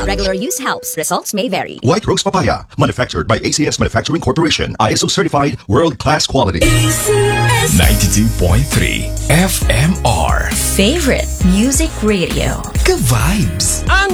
regular use helps. Results may vary. White Rose Papaya, manufactured by ACS Manufacturing Corporation. ISO certified, world-class quality. ACS 92.3 FMR. Favorite Music Radio. Ka-vibes.